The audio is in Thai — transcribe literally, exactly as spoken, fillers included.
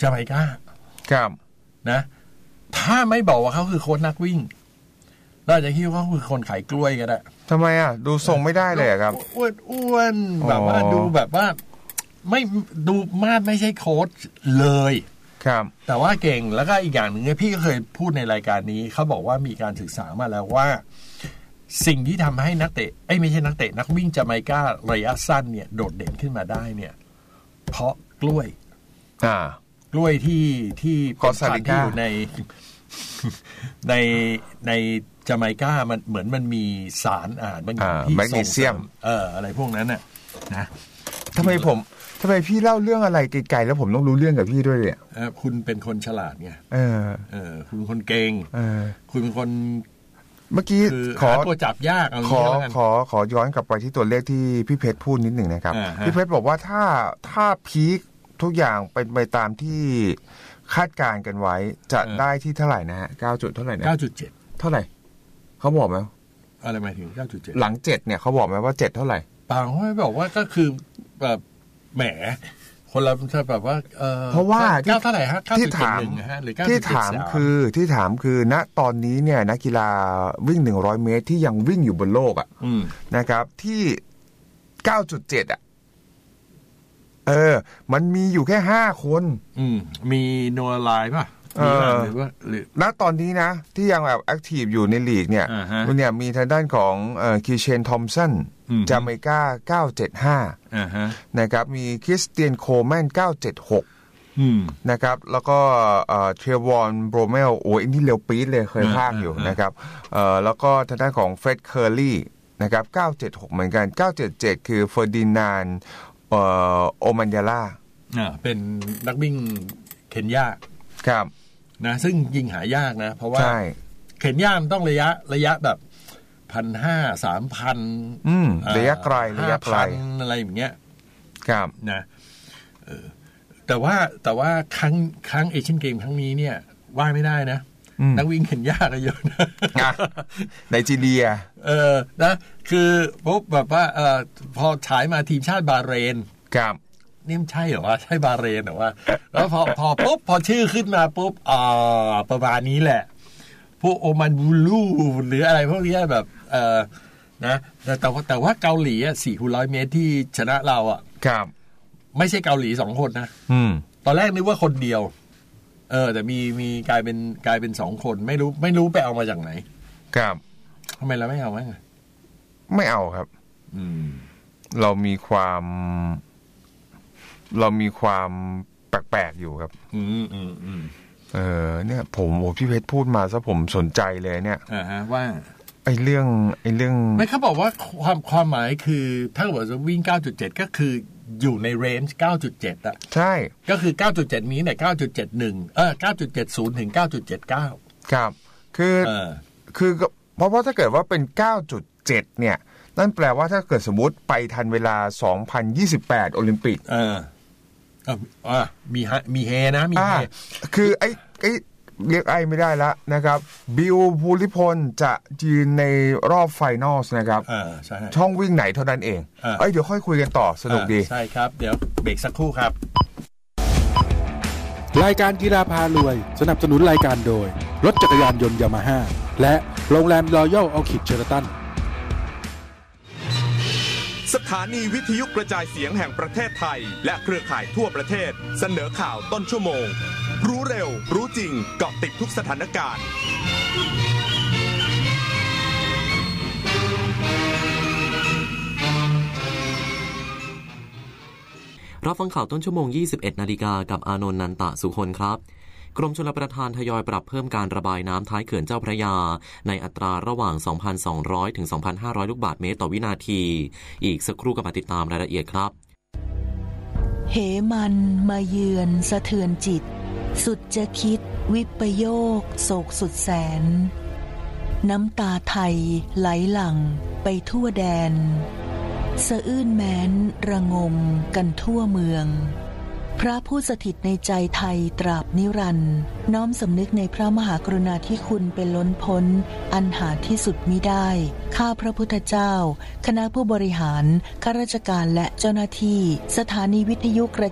จาเมกาครับนะถ้าไม่บอกว่าเขาคือโค้ชนักวิ่งเราจะคิดว่าเขาคือคนขายกล้วยก็ได้ทำไมอ่ะดูทรงไม่ได้เลยครับอ้วนอ้วนแบบว่าดูแบบว่าไม่ดูมากไม่ใช่โค้ชเลยครับแต่ว่าเก่งแล้วก็อีกอย่างหนึ่งพี่ก็เคยพูดในรายการนี้เขาบอกว่ามีการศึกษามาแล้วว่าสิ่งที่ทำให้นักเตะไอ้ไม่ใช่นักเตะนักวิ่งจาเมการะยะสั้นเนี่ยโดดเด่นขึ้นมาได้เนี่ยเพราะกล้วยอ่ากล้วยที่ที่เป็นพันธุ์ที่อยู่ในในในจาเมกามันเหมือนมันมีสารอ่านบางอย่างที่แมกนีเซียมเอออะไรพวกนั้นน่ะนะทำไมผมทำไมพี่เล่าเรื่องอะไรไกลๆแล้วผมต้องรู้เรื่องกับพี่ด้วยเนี่ยคุณเป็นคนฉลาดไงเออเออคุณเป็นคนเก่งเออคุณเป็นคนเมื่อกี้ขอตัวจับยากขอขอขอย้อนกลับไปที่ตัวเลขที่พี่เพชรพูดนิดหนึ่งนะครับพี่เพชรบอกว่าถ้าถ้าพีคทุกอย่างเป็นไปตามที่คาดการณ์กันไว้จะได้ที่เท่าไหร่นะฮะเก้าจุดเท่าไหร่นะเก้าจุดเจ็ดเท่าไหร่เขาบอกไหมอะไรหมายถึง เก้าจุดเจ็ดหลังเจ็ดเนี่ยเขาบอกไหมว่าเจ็ดเท่าไหร่เปล่าเขาไม่บอกว่าก็คือแบบแหมคนเราจะแบบว่าเออเพราะว่าเก้าเท่าไหร่ฮะที่ถามที่ถามคือที่ถามคือณตอนนี้เนี่ยนักกีฬาวิ่งหนึ่งร้อยเมตรที่ยังวิ่งอยู่บนโลกอ่ะนะครับที่ เก้าจุดเจ็ด อ่ะเออมันมีอยู่แค่ห้าคนอืมมีโนไลน์ป่ะเออหรือว่าหรือณตอนนี้นะที่ยังแบบแอคทีฟอยู่ในลีกเนี่ยมันเนี่ยมีทางด้านของเอ่อคีเชนทอมสันจาเมกาเก้าเจ็ดห้าอ่าฮะนะครับมีคริสเตียนโคแมนเก้าเจ็ดหกอืมนะครับแล้วก็เอ่อเทรวอนโบรเมลโอ้ยนี่เร็วปี๊ดเลยเคยพากอยู่นะครับเอ่อแล้วก็ทางด้านของเฟร็ดเคอร์รี่นะครับเก้าเจ็ดหกเหมือนกันเก้าเจ็ดเจ็ดคือเฟอร์ดินานด์เอ่อโอมันยาล่าอ่าเป็นนักวิ่งเคนยาครับนะซึ่งยิงหายากนะเพราะว่าเข็นย่ามต้องระยะระยะแบบพันห้าสามพันระยะไกลระยะไกลอะไรอย่างเงี้ยครับนะเออแต่ว่าแต่ว่าครั้งครั้งเอเชียนเกมครั้งนี้เนี่ยว่าไม่ได้นะนักวิ่งเข็นยากเยอะนะไนจีเรียเออนะคือปุ๊บแบบว่าเออพอฉายมาทีมชาติบาห์เรนครับนี่มันใช่เหรอวะใช่บาเรนเหรอวะแล้วพอพอปุ๊บพอชื่อขึ้นมาปุ๊บอ่าประมาณนี้แหละพวกโอมันบูลูหรืออะไรพวกนี้แบบเออนะแต่แต่ว่าแต่ว่าเกาหลีอ่ะสี่คูณร้อยเมตรที่ชนะเราอ่ะครับไม่ใช่เกาหลีสองคนนะอืมตอนแรกนึกว่าคนเดียวเออแต่มีมีกลายเป็นกลายเป็นสองคนไม่รู้ไม่รู้ไปเอามาจากไหนครับทำไมเราไม่เอาไหมไม่เอาครับอืมเรามีความเรามีความแปลกๆอยู่ครับอืมอืมอืมเออเนี่ยผมโอ้พี่เพชรพูดมาซะผมสนใจเลยเนี่ยอ่าฮะว่าไอ้เรื่องไอ้เรื่องไม่เขาบอกว่าความความหมายคือถ้าเกิดว่าวิ่ง เก้าจุดเจ็ด ก็คืออยู่ในเรนจ์ เก้าจุดเจ็ด อ่ะใช่ก็คือ เก้าจุดเจ็ด มีเนี่ย เก้าจุดเจ็ดหนึ่ง เออ เก้าจุดเจ็ดศูนย์ ถึง เก้าจุดเจ็ดเก้าครับคือเออคือเพราะว่าถ้าเกิดว่าเป็น เก้าจุดเจ็ด เนี่ยนั่นแปลว่าถ้าเกิดสมมุติไปทันเวลาสองพันยี่สิบแปดโอลิมปิกเอออ่ามีฮะมีเฮนะมีเฮคือไอ้ไอ้เรียกไอ้ไม่ได้ละนะครับบิวภูริพลจะยืนในรอบไฟนอลนะครับอ่าใช่ช่องวิ่งไหนเท่านั้นเองเอ้ยเดี๋ยวค่อยคุยกันต่อสนุกดีใช่ครับเดี๋ยวเบรกสักครู่ครับรายการกีฬาพารวยสนับสนุนรายการโดยรถจักรยานยนต์ยามาฮ่าและโรงแรมรอยัลออคิดเชอร์ตันสถานีวิทยุกระจายเสียงแห่งประเทศไทยและเครือข่ายทั่วประเทศเสนอข่าวต้นชั่วโมงรู้เร็วรู้จริงเกาะติดทุกสถานการณ์รับฟังข่าวต้นชั่วโมง ยี่สิบเอ็ด นาฬิกากับอานนท์ นันตะสุคนครับกรมชลประทานทยอยปรับเพิ่มการระบายน้ำท้ายเขื่อนเจ้าพระยาในอัตราระหว่าง สองพันสองร้อย ถึง สองพันห้าร้อย ลูกบาศก์เมตรต่อวินาทีอีกสักครู่ก็มาติดตามรายละเอียดครับเหมันมาเยือนสะเทือนจิตสุดจะคิดวิปโยคโศกสุดแสนน้ำตาไทยไหลหลั่งไปทั่วแดนสะอื้นแม้นระงมกันทั่วเมืองพระผู้สถิตในใจไทยตราบนิรันดร์น้อมสำนึกในพระมหากรุณาธิคุณเป็นล้นพ้นอันหาที่สุดมิได้ข้าพระพุทธเจ้าคณะผู้บริหารข้าราชการและเจ้าหน้าที่สถานีวิทยุกระ